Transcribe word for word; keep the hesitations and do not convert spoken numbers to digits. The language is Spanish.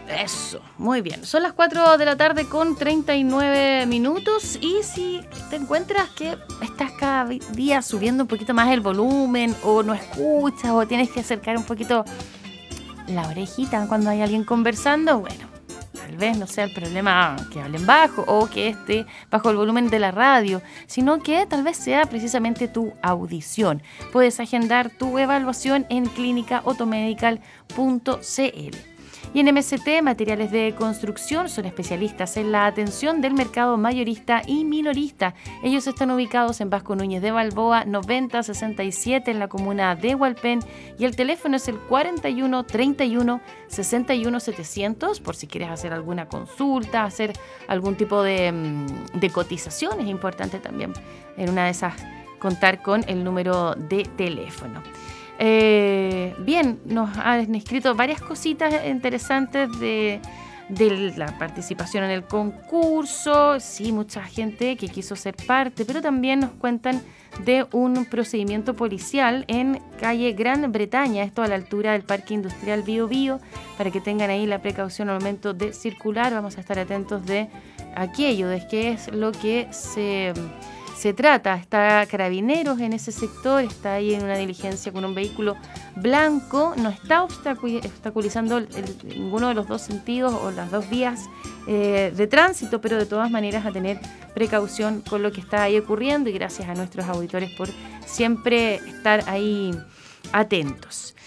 Eso, muy bien. Son las cuatro de la tarde con treinta y nueve minutos y si te encuentras que estás cada día subiendo un poquito más el volumen o no escuchas o tienes que acercar un poquito la orejita cuando hay alguien conversando, bueno, tal vez no sea el problema que hablen bajo o que esté bajo el volumen de la radio, sino que tal vez sea precisamente tu audición. Puedes agendar tu evaluación en clínica automedical punto c l. Y en M S T, Materiales de Construcción, son especialistas en la atención del mercado mayorista y minorista. Ellos están ubicados en Vasco Núñez de Balboa, noventa sesenta y siete, en la comuna de Hualpén. Y el teléfono es el cuarenta y uno treinta y uno sesenta y uno setecientos, por si quieres hacer alguna consulta, hacer algún tipo de, de cotización. Es importante también, en una de esas, contar con el número de teléfono. Eh, bien, nos han escrito varias cositas interesantes de, de la participación en el concurso. Sí, mucha gente que quiso ser parte, pero también nos cuentan de un procedimiento policial en calle Gran Bretaña, esto a la altura del Parque Industrial Bío Bío, para que tengan ahí la precaución al momento de circular. Vamos a estar atentos de aquello, de qué es lo que se... Se trata, está Carabineros en ese sector, está ahí en una diligencia con un vehículo blanco, no está obstaculizando el, el, ninguno de los dos sentidos o las dos vías eh, de tránsito, pero de todas maneras a tener precaución con lo que está ahí ocurriendo y gracias a nuestros auditores por siempre estar ahí atentos.